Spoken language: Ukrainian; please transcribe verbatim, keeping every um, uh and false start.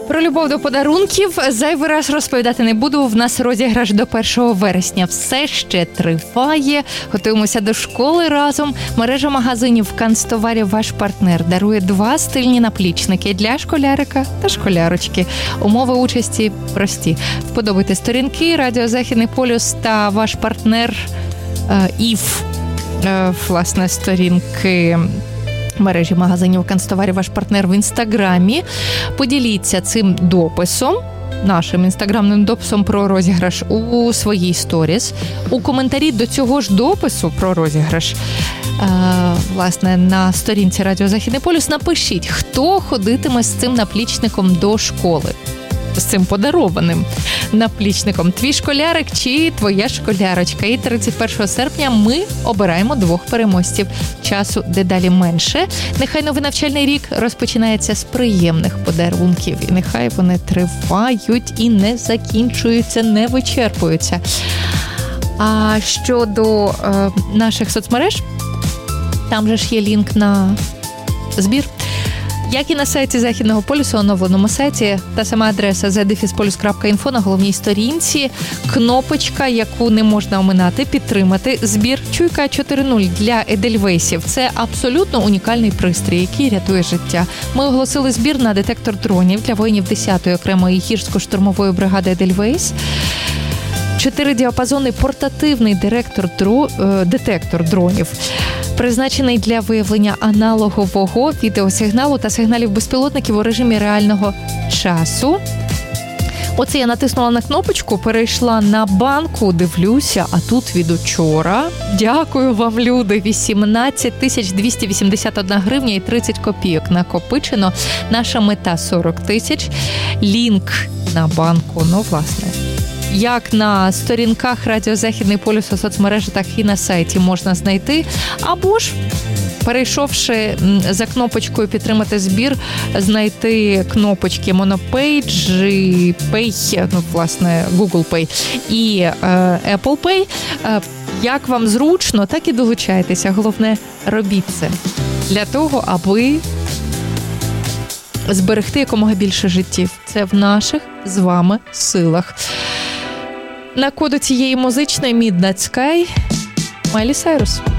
Про любов до подарунків зайвий раз розповідати не буду. В нас розіграш до першого вересня. Все ще триває. Готуємося до школи разом. Мережа магазинів «Канцтоварів Ваш партнер» дарує два стильні наплічники для школярика та школярочки. Умови участі прості. Вподобайте сторінки «Радіо Західний полюс» та «Ваш партнер» ІФ. Власне, сторінки мережі магазинів «Канцтоварів Ваш партнер» в Інстаграмі. Поділіться цим дописом, нашим інстаграмним дописом про розіграш у своїй сторіс. У коментарі до цього ж допису про розіграш, власне, на сторінці «Радіо Західний полюс» напишіть, хто ходитиме з цим наплічником до школи. З цим подарованим наплічником. Твій школярик чи твоя школярочка. І тридцять першого серпня ми обираємо двох переможців. Часу дедалі менше. Нехай новий навчальний рік розпочинається з приємних подарунків. І нехай вони тривають і не закінчуються, не вичерпуються. А щодо е, наших соцмереж, там же ж є лінк на збір. Як і на сайті Західного полюсу, оновленому сайті, та сама адреса зет дефіс полюс крапка інфо на головній сторінці, кнопочка, яку не можна оминати, підтримати збір Чуйка чотири нуль для Едельвейсів. Це абсолютно унікальний пристрій, який рятує життя. Ми оголосили збір на детектор дронів для воїнів десятої окремої гірсько-штурмової бригади Едельвейс. Чотиридіапазонний портативний директор дро... детектор дронів, призначений для виявлення аналогового відеосигналу та сигналів безпілотників у режимі реального часу. Оце я натиснула на кнопочку, перейшла на банку, дивлюся, а тут від учора. Дякую вам, люди, вісімнадцять тисяч двісті вісімдесят одна гривня і тридцять копійок накопичено. Наша мета сорок тисяч. Лінк на банку, ну, власне, як на сторінках Радіо Західний полюс у соцмережі, так і на сайті можна знайти. Або ж, перейшовши за кнопочкою «Підтримати збір», знайти кнопочки Monopage, Pay, ну, власне, Google Pay і е, Apple Pay. Е, як вам зручно, так і долучайтеся. Головне, робіть це для того, аби зберегти якомога більше життів. Це в наших з вами силах. На коду цієї музичної Midnight Sky Майлі Сайрус.